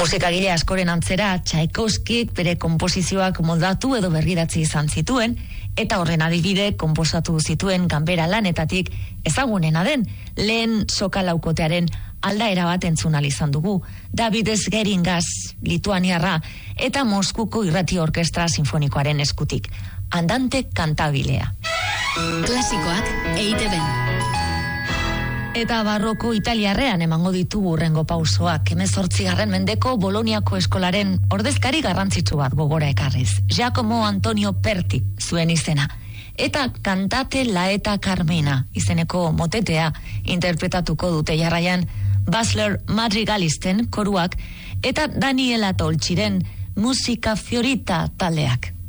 Musikagile askoren antzera, Tchaikovskik bere konposizioak moldatu edo berridatzi izan zituen, eta horren adibide konposatu zituen ganbera lanetatik ezagunena den, lehen soka laukotearen aldaera bat entzun ahal izan dugu, David Geringas, lituaniarra, eta Moskuko irrati orkestra sinfonikoaren eskutik, Andante Cantabilea. Klasikoak EITB-n. Eta barroko italiarrean emango ditugu hurrengo pausoak, 18. mendeko Boloniako eskolaren ordezkari garrantzitsu bat gogora ekarriz. Giacomo Antonio Perti zuen izena. Eta Cantate Laeta Carmina izeneko motetea interpretatuko dute jarraian Basler Madrigalisten koruak eta Daniela Toltxiren Musika Fiorita taldeak.